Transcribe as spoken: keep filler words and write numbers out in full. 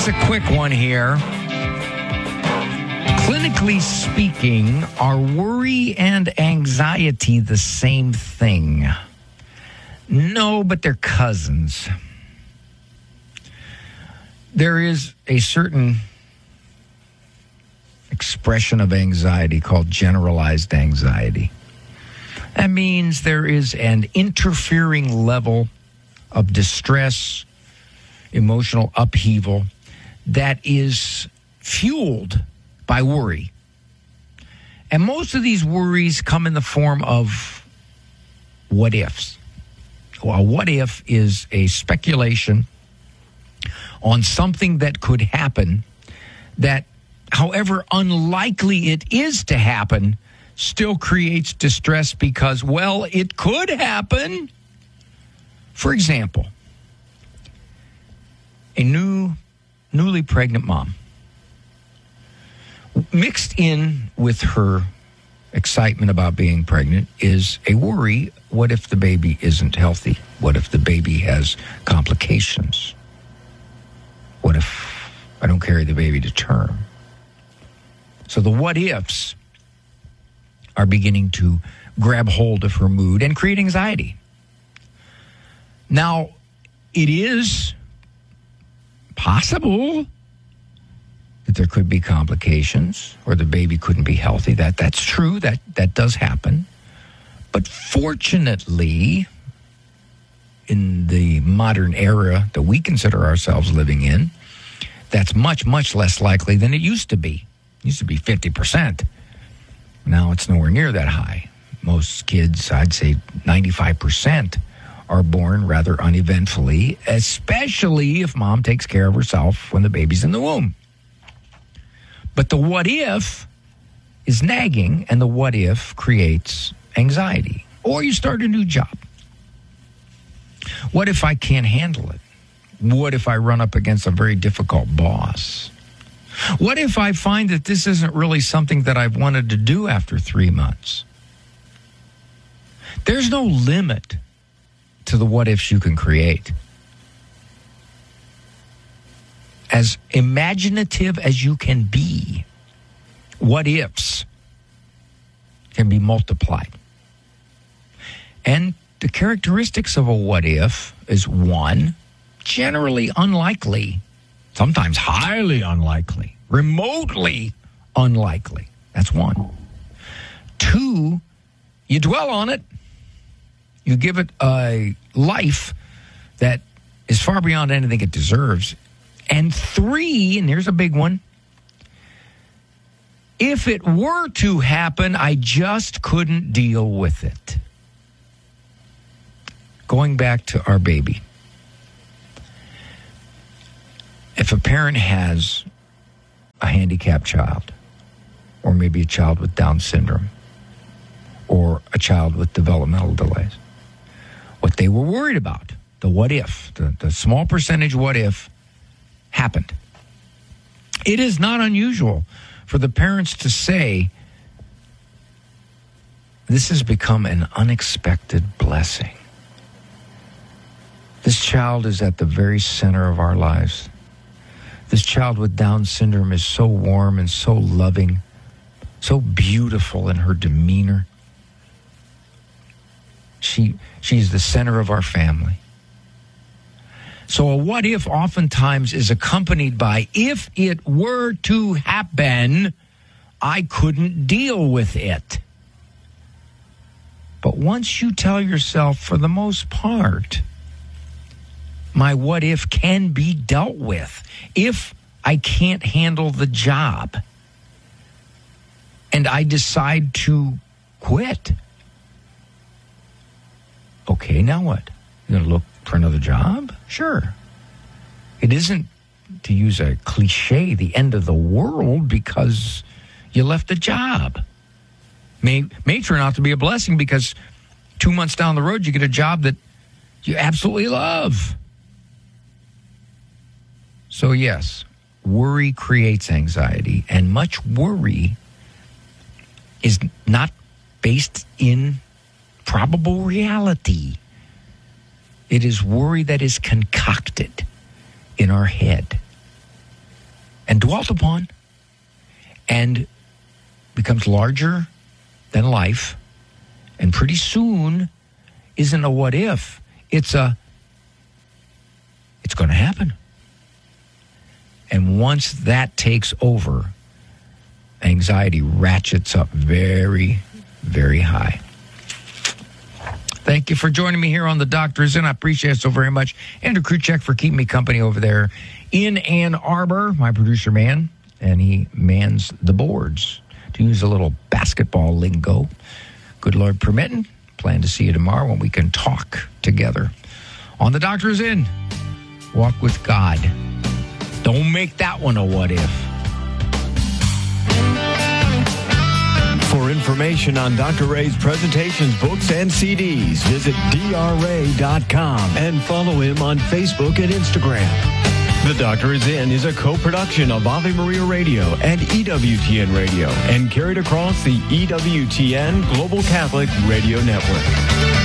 Here's a quick one here. Clinically speaking, are worry and anxiety the same thing? No, but they're cousins. There is a certain expression of anxiety called generalized anxiety. That means there is an interfering level of distress, emotional upheaval that is fueled by worry. And most of these worries come in the form of what ifs. Well, a what if is a speculation on something that could happen that, however unlikely it is to happen, still creates distress because, well, it could happen. For example, a new, newly pregnant mom, mixed in with her excitement about being pregnant is a worry. What if the baby isn't healthy? What if the baby has complications? What if I don't carry the baby to term? So the what ifs are beginning to grab hold of her mood and create anxiety. Now, it is possible that there could be complications or the baby couldn't be healthy. That that's true. That that does happen. But fortunately, in the modern era that we consider ourselves living in, that's much, much less likely than it used to be. It used to be fifty percent. Now it's nowhere near that high. Most kids, I'd say ninety-five percent, are born rather uneventfully, especially if mom takes care of herself when the baby's in the womb. But the what if is nagging, and the what if creates anxiety. Or you start a new job. What if I can't handle it? What if I run up against a very difficult boss? What if I find that this isn't really something that I've wanted to do after three months? There's no limit to the what ifs you can create. As imaginative as you can be, what ifs can be multiplied. And the characteristics of a what if is, one, generally unlikely, sometimes highly unlikely, remotely unlikely. That's one. Two, you dwell on it. You give it a life that is far beyond anything it deserves. And three, and here's a big one, if it were to happen, I just couldn't deal with it. Going back to our baby. If a parent has a handicapped child, or maybe a child with Down syndrome, or a child with developmental delays, what they were worried about, the what if, the, the small percentage what if, happened. It is not unusual for the parents to say, this has become an unexpected blessing. This child is at the very center of our lives. This child with Down syndrome is so warm and so loving, so beautiful in her demeanor. She, she's the center of our family. So a what if oftentimes is accompanied by, if it were to happen, I couldn't deal with it. But once you tell yourself, for the most part, my what if can be dealt with. If I can't handle the job and I decide to quit, okay, now what? You're going to look for another job? Sure. It isn't, to use a cliche, the end of the world because you left a job. May, may turn out to be a blessing because two months down the road you get a job that you absolutely love. So yes, worry creates anxiety, and much worry is not based in probable reality. It is worry that is concocted in our head. and dwelt upon and becomes larger than life, and pretty soon isn't a what if, it's a it's going to happen. And once that takes over, anxiety ratchets up very, very high. Thank you for joining me here on The Doctor Is In. I appreciate it so very much. Andrew Kruchek for keeping me company over there in Ann Arbor, my producer man, and he mans the boards, to use a little basketball lingo. Good Lord permitting, plan to see you tomorrow when we can talk together. On The Doctor Is In, walk with God. Don't make that one a what if. For information on Doctor Ray's presentations, books, and C Ds, visit D R ray dot com and follow him on Facebook and Instagram. The Doctor Is In is a co-production of Ave Maria Radio and E W T N Radio and carried across the E W T N Global Catholic Radio Network.